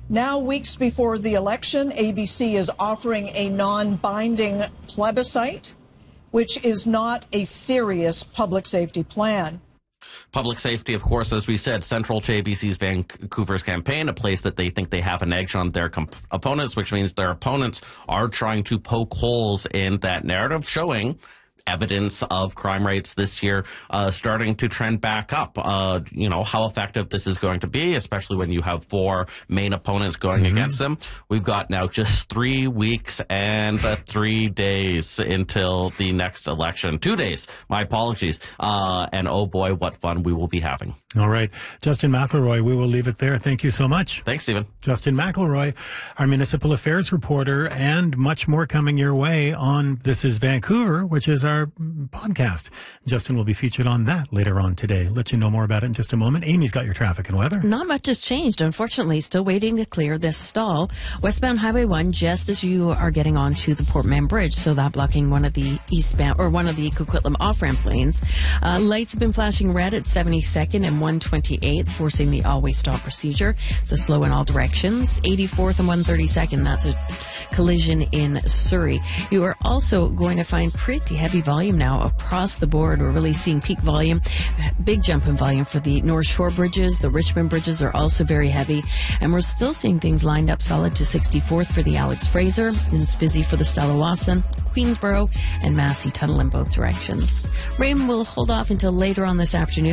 Now, weeks before the election, ABC is offering a non-binding plebiscite, which is not a serious public safety plan. Public safety, of course, as we said, central to ABC's Vancouver's campaign, a place that they think they have an edge on their opponents, which means their opponents are trying to poke holes in that narrative, showing evidence of crime rates this year starting to trend back up. How effective this is going to be, especially when you have four main opponents going against them. We've got now just 3 weeks and 3 days until the next election. 2 days, my apologies. And oh boy, what fun we will be having. All right. Justin McElroy, we will leave it there. Thank you so much. Thanks, Stephen. Justin McElroy, our municipal affairs reporter, and much more coming your way on This is Vancouver, which is our podcast. Justin will be featured on that later on today. Let you know more about it in just a moment. Amy's got your traffic and weather. Not much has changed, unfortunately. Still waiting to clear this stall. Westbound Highway 1, just as you are getting onto the Port Mann Bridge, so that blocking one of the eastbound, or one of the Coquitlam off-ramp lanes. Lights have been flashing red at 72nd and 128th, forcing the always stop procedure. So slow in all directions. 84th and 132nd, that's a collision in Surrey. You are also going to find pretty heavy volume now across the board. We're really seeing peak volume, big jump in volume for the North Shore bridges. The Richmond bridges are also very heavy, and we're still seeing things lined up solid to 64th for the Alex Fraser, and it's busy for the Stella Wasson, Queensborough, and Massey Tunnel in both directions. Rain will hold off until later on this afternoon.